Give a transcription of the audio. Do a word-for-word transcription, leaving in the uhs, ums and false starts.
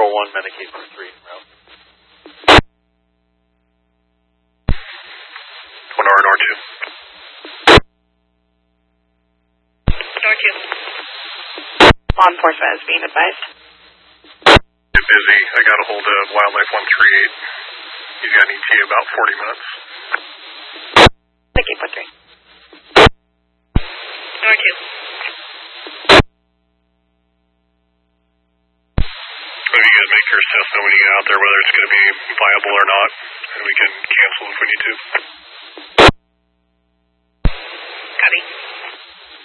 oh one, Medicaid for three. Route. One R, Nor two. Nor two. Law enforcement is being advised. Get busy. I got a hold of Wildlife one three eight. He's got an E T A about forty minutes. Medicaid for three. Nor two. So you guys make your assessment when you get out there whether it's going to be viable or not, and we can cancel if we need to.